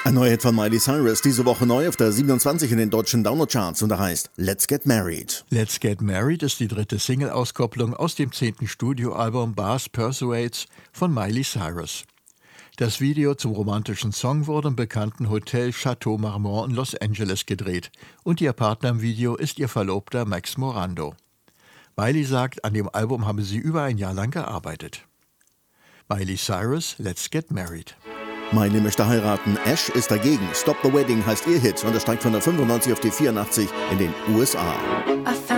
Ein neuer Hit von Miley Cyrus, diese Woche neu auf der 27 in den deutschen Download-Charts und er heißt Let's Get Married. Let's Get Married ist die dritte Single-Auskopplung aus dem 10. Studioalbum Bars Persuades von Miley Cyrus. Das Video zum romantischen Song wurde im bekannten Hotel Chateau Marmont in Los Angeles gedreht und ihr Partner im Video ist ihr Verlobter Max Morando. Miley sagt, an dem Album habe sie über ein Jahr lang gearbeitet. Miley Cyrus, Let's Get Married. Miley möchte heiraten, Ash ist dagegen. Stop the Wedding heißt ihr Hit und er steigt von der 95 auf die 84 in den USA.